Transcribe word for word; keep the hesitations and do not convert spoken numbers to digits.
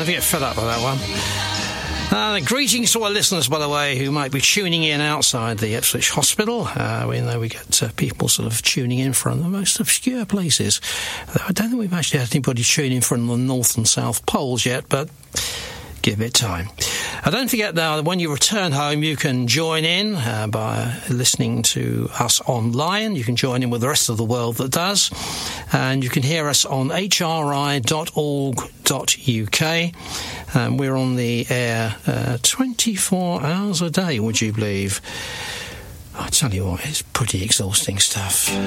never get fed up with that one. Uh, greetings to our listeners, by the way, who might be tuning in outside the Ipswich Hospital. Uh, we know we get uh, people sort of tuning in from the most obscure places. I don't think we've actually had anybody tune in from the North and South Poles yet, but give it time. Uh, don't forget, now, that when you return home, you can join in uh, by listening to us online. You can join in with the rest of the world that does. And you can hear us on h r i dot org dot u k. Um, we're on the air uh, twenty-four hours a day, would you believe? I tell you what, it's pretty exhausting stuff.